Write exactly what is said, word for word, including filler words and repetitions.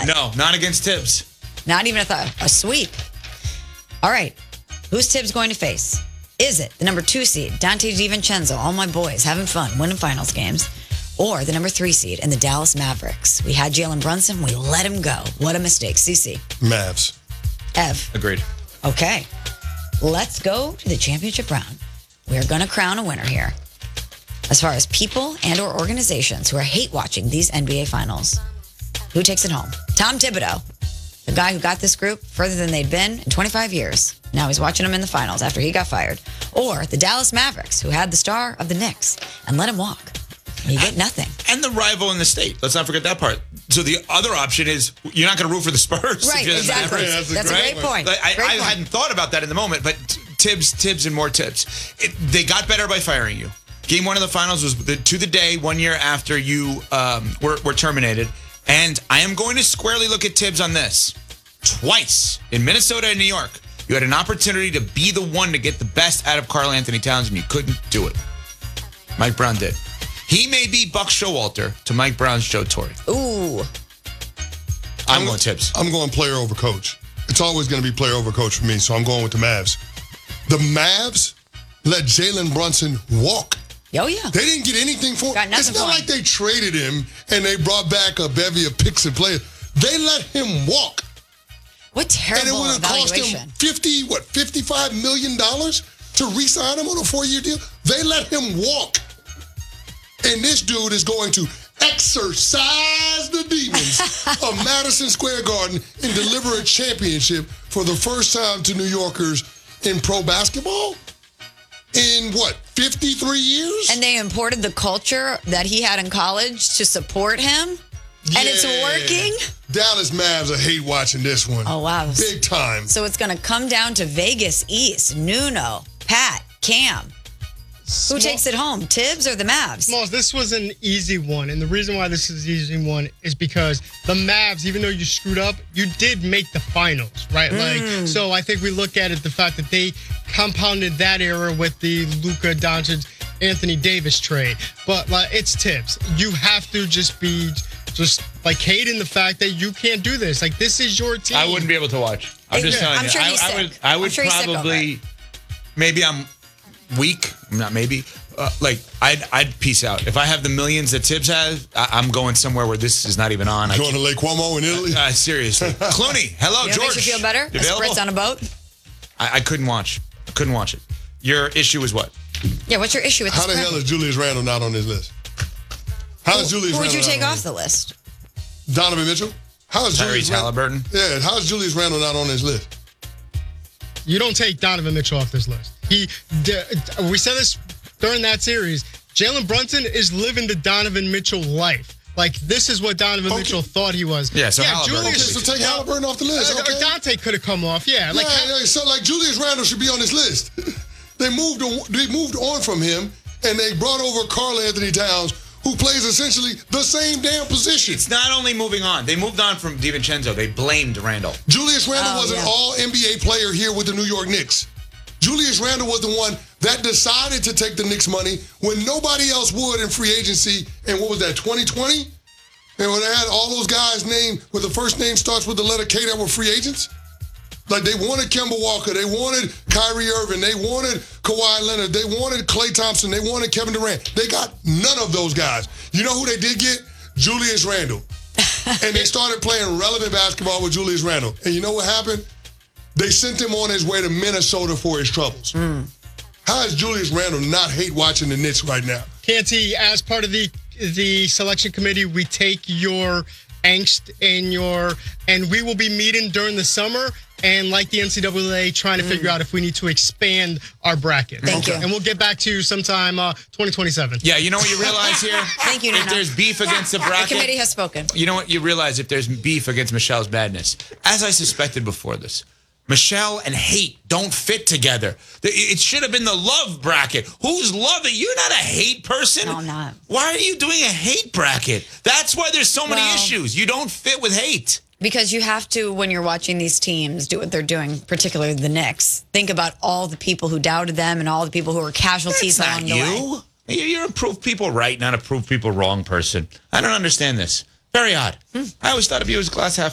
that. No, not against Tibbs. Not even a thought. A sweep. All right. Who's Tibbs going to face? Is it the number two seed, Dante DiVincenzo, all my boys, having fun, winning finals games, or the number three seed in the Dallas Mavericks? We had Jalen Brunson. We let him go. What a mistake. C C. Mavs. Ev. Agreed. Okay. Let's go to the championship round. We're going to crown a winner here. As far as people and or organizations who are hate watching these N B A finals, who takes it home? Tom Thibodeau, the guy who got this group further than they'd been in twenty-five years. Now he's watching them in the finals after he got fired. Or the Dallas Mavericks, who had the star of the Knicks and let him walk. You get nothing. And the rival in the state. Let's not forget that part. So the other option is you're not going to root for the Spurs. Right, if you're the exactly. Mavericks. Yeah, that's a That's a great great point. point. Like, I, Great I point. hadn't thought about that in the moment, but Tibbs, Tibbs, and more Tibbs. It, they got better by firing you. Game one of the finals was the, to the day one year after you um, were, were terminated. And I am going to squarely look at Tibbs on this. Twice in Minnesota and New York, you had an opportunity to be the one to get the best out of Karl Anthony Towns, and you couldn't do it. Mike Brown did. He may be Buck Showalter to Mike Brown's Joe Torre. Ooh. I'm, I'm going Tibbs. I'm going player over coach. It's always going to be player over coach for me, so I'm going with the Mavs. The Mavs let Jalen Brunson walk. Oh, yeah. They didn't get anything for him. Got nothing It's not for him. like they traded him and they brought back a bevy of picks and players. They let him walk. What And it terrible would have cost him evaluation. fifty, what, fifty-five million dollars to re-sign him on a four-year deal? They let him walk. And this dude is going to exorcise the demons of Madison Square Garden and deliver a championship for the first time to New Yorkers in pro basketball in, what, fifty-three years? And they imported the culture that he had in college to support him. And it's Yeah. working. Dallas Mavs, I hate watching this one. Oh, wow. Big time. So it's going to come down to Vegas East, Nuno, Pat, Cam. Who Small- takes it home, Tibbs or the Mavs? Smalls, this was an easy one. And the reason why this is an easy one is because the Mavs, even though you screwed up, you did make the finals, right? Like, so I think we look at it, the fact that they compounded that era with the Luka Doncic, Anthony Davis trade. But like, it's Tibbs. You have to just be just like hating the fact that you can't do this. Like, this is your team. I wouldn't be able to watch. I'm just Yeah. telling I'm you. sure I, he's I sick. would. I I'm would sure he's sick over probably. Maybe I'm weak. Not maybe. Uh, like I'd I'd peace out. If I have the millions that Tibbs has, I, I'm going somewhere where this is not even on. I Going to Lake Como in Italy? uh, seriously, Clooney. Hello, You know what George. makes you feel better? You A available? spritz on a boat? I, I couldn't watch. I couldn't watch it. Your issue is what? Yeah, what's your issue with How this? the hell bracket? is Julius Randle not on this list? How is Who Julius would Randle you not take on off this? the list? Donovan Mitchell? How is Tyrese Julius Randle? Halliburton. Yeah, how is Julius Randle not on this list? You don't take Donovan Mitchell off this list. He, d- we said this during that series. Jalen Brunson is living the Donovan Mitchell life. Like, this is what Donovan Okay. Mitchell thought he was. Yeah, so yeah, Halliburton. Okay, Julius. so take Halliburton off the list. Uh, Okay. Dante could have come off. Yeah, like yeah, yeah, so like Julius Randle should be on this list. they moved on, they moved on from him and they brought over Karl Anthony Towns, who plays essentially the same damn position. It's not only moving on. They moved on from DiVincenzo. They blamed Randall. Julius Randle Oh, was an yeah. all N B A player here with the New York Knicks. Julius Randle was the one that decided to take the Knicks money when nobody else would in free agency. And what was that, twenty twenty? And when they had all those guys named, where the first name starts with the letter K that were free agents? Like, they wanted Kemba Walker, they wanted Kyrie Irving, they wanted Kawhi Leonard, they wanted Klay Thompson, they wanted Kevin Durant. They got none of those guys. You know who they did get? Julius Randle. And they started playing relevant basketball with Julius Randle. And you know what happened? They sent him on his way to Minnesota for his troubles. Mm. How is Julius Randle not hate watching the Knicks right now? Canty, as part of the the selection committee, we take your angst and your, and we will be meeting during the summer. And like the N C double A, trying to figure out if we need to expand our bracket. Thank you. And we'll get back to you sometime uh, twenty twenty-seven. Yeah, you know what you realize here? Thank you, If Nana. there's beef against the The bracket, committee has spoken. you know what you realize if there's beef against Michelle's madness. As I suspected before this, Michelle and hate don't fit together. It should have been the love bracket. Who's loving? You're not a hate person. No, I'm not. Why are you doing a hate bracket? That's why there's so many Well- issues. You don't fit with hate. Because you have to, when you're watching these teams do what they're doing, particularly the Knicks, think about all the people who doubted them and all the people who were casualties That's along not the way. you. You're you're a prove people right, not a prove people wrong person. I don't understand this. Very odd. I always thought of you as glass half